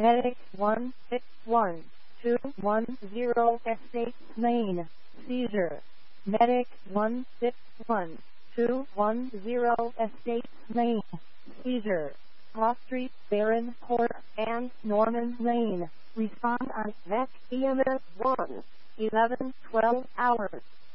Medic 161210 Estate Lane, Caesar. Medic 161210 Estate Lane, Caesar. Cross Street, Barron Court, and Norman Lane. Respond on VEC EMS 1, 11-12 hours.